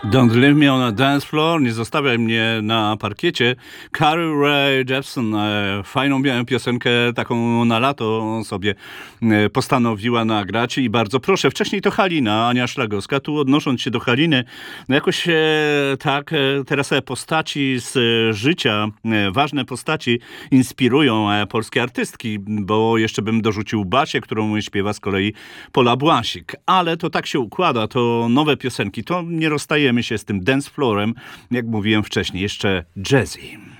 Don't leave me on a dance floor, nie zostawiaj mnie na parkiecie. Carly Rae Jepsen fajną miałem piosenkę taką na lato sobie postanowiła nagrać i bardzo proszę. Wcześniej to Halina, Ania Szlagowska. Tu odnosząc się do Haliny, no jakoś tak teraz postaci z życia, ważne postaci inspirują polskie artystki, bo jeszcze bym dorzucił Basię, którą śpiewa z kolei Pola Błasik. Ale to tak się układa, to nowe piosenki, to nie rozstajemy się z tym dance floorem, jak mówiłem wcześniej, jeszcze jazzy.